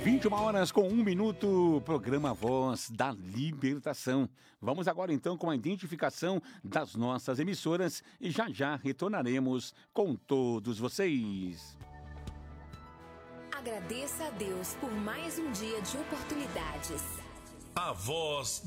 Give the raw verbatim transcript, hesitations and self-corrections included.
vinte e uma horas com um minuto, programa Voz da Libertação. Vamos agora então com a identificação das nossas emissoras e já já retornaremos com todos vocês. Agradeça a Deus por mais um dia de oportunidades. A Voz